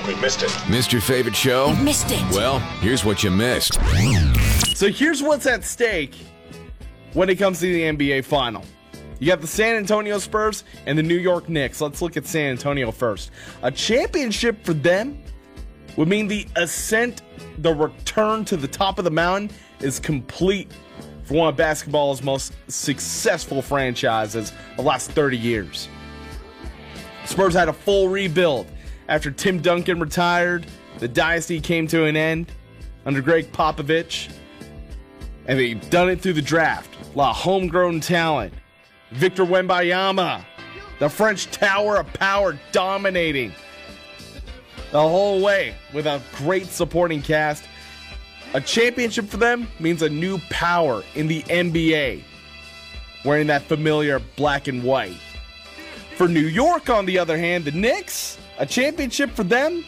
We missed it. Missed your favorite show? You missed it. Well, here's what you missed. So here's what's at stake when it comes to the NBA Final. You got the San Antonio Spurs and the New York Knicks. Let's look at San Antonio first. A championship for them would mean the ascent, the return to the top of the mountain is complete for one of basketball's most successful franchises of the last 30 years. Spurs had a full rebuild. After Tim Duncan retired, the dynasty came to an end under Greg Popovich. And they've done it through the draft. A lot of homegrown talent. Victor Wembanyama, the French Tower of Power, dominating the whole way with a great supporting cast. A championship for them means a new power in the NBA, wearing that familiar black and white. For New York, on the other hand, the Knicks, a championship for them